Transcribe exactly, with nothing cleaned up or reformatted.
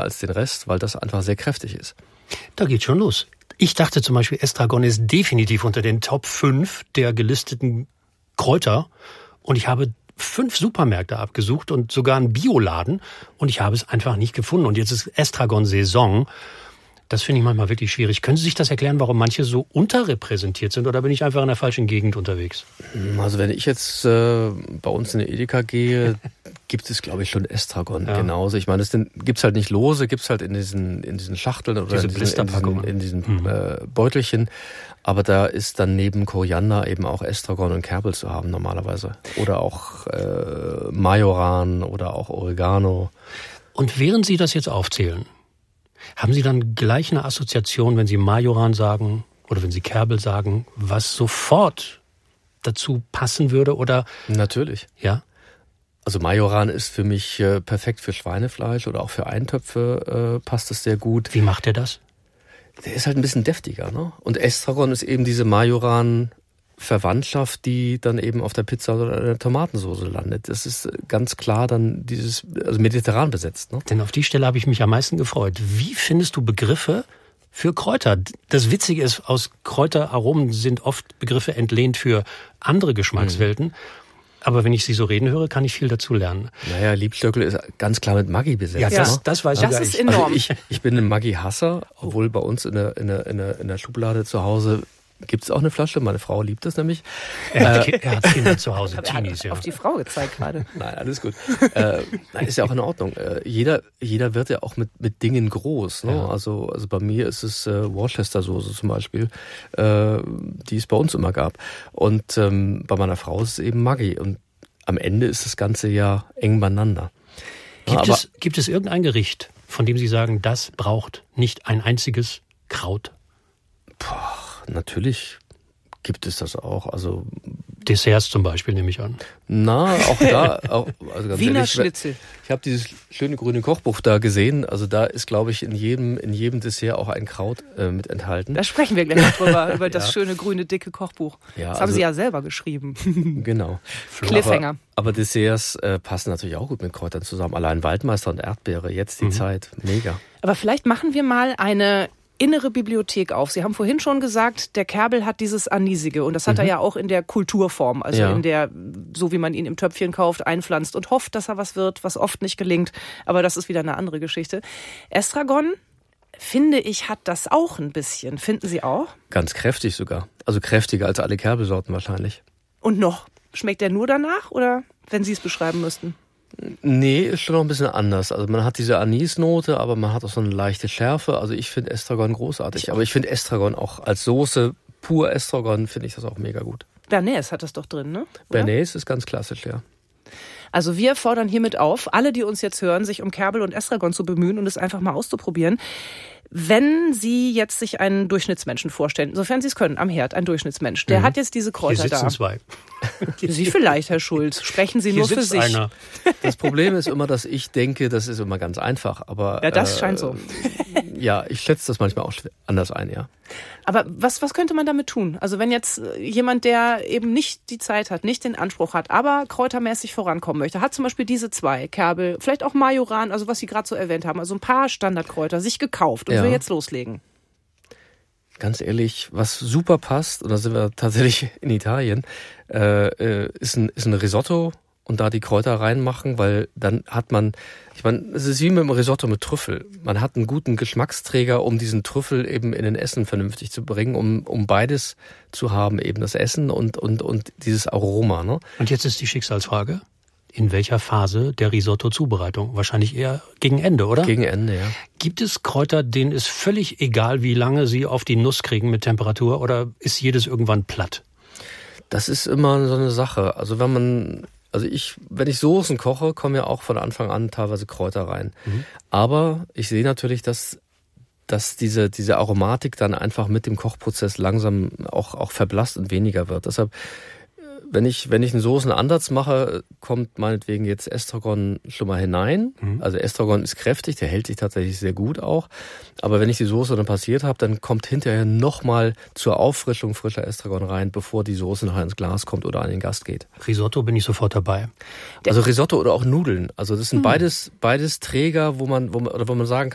als den Rest, weil das einfach sehr kräftig ist. Da geht's schon los. Ich dachte zum Beispiel, Estragon ist definitiv unter den Top fünf der gelisteten Kräuter. Und ich habe fünf Supermärkte abgesucht und sogar einen Bioladen. Und ich habe es einfach nicht gefunden. Und jetzt ist Estragon-Saison. Das finde ich manchmal wirklich schwierig. Können Sie sich das erklären, warum manche so unterrepräsentiert sind? Oder bin ich einfach in der falschen Gegend unterwegs? Also wenn ich jetzt äh, bei uns in den Edeka gehe, gibt es, glaube ich, schon Estragon ja. genauso. Ich meine, das gibt es halt nicht lose, gibt es halt in diesen, in diesen Schachteln oder Diese in diesen, in diesen, in diesen mhm. äh, Beutelchen. Aber da ist dann neben Koriander eben auch Estragon und Kerbel zu haben normalerweise. Oder auch äh, Majoran oder auch Oregano. Und während Sie das jetzt aufzählen, haben Sie dann gleich eine Assoziation, wenn Sie Majoran sagen oder wenn Sie Kerbel sagen, was sofort dazu passen würde? Oder? Natürlich. Ja. Also Majoran ist für mich äh, perfekt für Schweinefleisch oder auch für Eintöpfe äh, passt es sehr gut. Wie macht er das? Der ist halt ein bisschen deftiger, ne? Und Estragon ist eben diese Majoran-Verwandtschaft, die dann eben auf der Pizza oder der Tomatensauce landet. Das ist ganz klar dann dieses, also mediterran besetzt, ne? Denn auf die Stelle habe ich mich am meisten gefreut. Wie findest du Begriffe für Kräuter? Das Witzige ist, aus Kräuteraromen sind oft Begriffe entlehnt für andere Geschmackswelten. Mhm. Aber wenn ich Sie so reden höre, kann ich viel dazu lernen. Naja, Liebstöckel ist ganz klar mit Maggi besetzt. Ja, das, das weiß das ich. Das ist enorm. Also ich, ich bin ein Maggi-Hasser, obwohl bei uns in der, in der, in der, in der Schublade zu Hause gibt es auch eine Flasche. Meine Frau liebt das nämlich. Er hat, er hat Kinder zu Hause, Teenies, ja. Auf die Frau gezeigt gerade. Nein, alles gut. äh, ist ja auch in Ordnung. Äh, jeder, jeder wird ja auch mit, mit Dingen groß. Ne? Ja. Also, also bei mir ist es äh, Worcestersoße zum Beispiel, äh, die es bei uns immer gab. Und ähm, bei meiner Frau ist es eben Maggi. Und am Ende ist das Ganze ja eng beieinander. Gibt, ja, es, gibt es irgendein Gericht, von dem Sie sagen, das braucht nicht ein einziges Kraut? Boah, natürlich gibt es das auch. Also Desserts zum Beispiel, nehme ich an. Na, auch da. Auch, also ganz Wiener ehrlich, Schnitzel. Ich habe dieses schöne grüne Kochbuch da gesehen. Also da ist, glaube ich, in jedem, in jedem Dessert auch ein Kraut äh, mit enthalten. Da sprechen wir gleich noch drüber, über das ja. schöne grüne dicke Kochbuch. Ja, das also, haben Sie ja selber geschrieben. Genau. Cliffhanger. Aber, aber Desserts äh, passen natürlich auch gut mit Kräutern zusammen. Allein Waldmeister und Erdbeere, jetzt die mhm. Zeit. Mega. Aber vielleicht machen wir mal eine innere Bibliothek auf. Sie haben vorhin schon gesagt, der Kerbel hat dieses Anisige und das hat mhm. er ja auch in der Kulturform, also ja. in der, so wie man ihn im Töpfchen kauft, einpflanzt und hofft, dass er was wird, was oft nicht gelingt, aber das ist wieder eine andere Geschichte. Estragon, finde ich, hat das auch ein bisschen. Finden Sie auch? Ganz kräftig sogar. Also kräftiger als alle Kerbelsorten wahrscheinlich. Und noch? Schmeckt der nur danach oder wenn Sie es beschreiben müssten? Nee, ist schon noch ein bisschen anders. Also man hat diese Anisnote, aber man hat auch so eine leichte Schärfe. Also ich finde Estragon großartig. Ich aber ich finde Estragon auch als Soße, pur Estragon, finde ich das auch mega gut. Bernays hat das doch drin, ne? Oder? Bernays ist ganz klassisch, ja. Also wir fordern hiermit auf, alle, die uns jetzt hören, sich um Kerbel und Estragon zu bemühen und es einfach mal auszuprobieren. Wenn Sie jetzt sich einen Durchschnittsmenschen vorstellen, sofern Sie es können, am Herd, ein Durchschnittsmensch, der mhm. hat jetzt diese Kräuter Hier sitzen da. zwei. Sie vielleicht, Herr Schulz. Sprechen Sie Hier nur für sich. Einer. Das Problem ist immer, dass ich denke, das ist immer ganz einfach. Aber ja, das äh, scheint so. Ja, ich schätze das manchmal auch anders ein, ja. Aber was, was könnte man damit tun? Also wenn jetzt jemand, der eben nicht die Zeit hat, nicht den Anspruch hat, aber kräutermäßig vorankommen möchte, hat zum Beispiel diese zwei, Kerbel, vielleicht auch Majoran, also was Sie gerade so erwähnt haben, also ein paar Standardkräuter, sich gekauft und ja. will jetzt loslegen. Ganz ehrlich, was super passt, und da sind wir tatsächlich in Italien, äh, ist, ein, ist ein Risotto und da die Kräuter reinmachen, weil dann hat man, ich meine, es ist wie mit dem Risotto mit Trüffel. Man hat einen guten Geschmacksträger, um diesen Trüffel eben in den Essen vernünftig zu bringen, um, um beides zu haben, eben das Essen und, und, und dieses Aroma. Ne? Und jetzt ist die Schicksalsfrage. In welcher Phase der Risotto-Zubereitung? Wahrscheinlich eher gegen Ende, oder? Gegen Ende, ja. Gibt es Kräuter, denen ist völlig egal, wie lange sie auf die Nuss kriegen mit Temperatur, oder ist jedes irgendwann platt? Das ist immer so eine Sache. Also wenn man, also ich, wenn ich Soßen koche, kommen ja auch von Anfang an teilweise Kräuter rein. Mhm. Aber ich sehe natürlich, dass dass diese diese Aromatik dann einfach mit dem Kochprozess langsam auch auch verblasst und weniger wird. Deshalb Wenn ich, wenn ich einen Soßenansatz mache, kommt meinetwegen jetzt Estragon schon mal hinein. Mhm. Also Estragon ist kräftig, der hält sich tatsächlich sehr gut auch. Aber wenn ich die Soße dann passiert habe, dann kommt hinterher nochmal zur Auffrischung frischer Estragon rein, bevor die Soße nachher ins Glas kommt oder an den Gast geht. Risotto bin ich sofort dabei. Also Risotto oder auch Nudeln. Also das sind mhm. beides, beides Träger, wo man, wo man, oder wo man sagen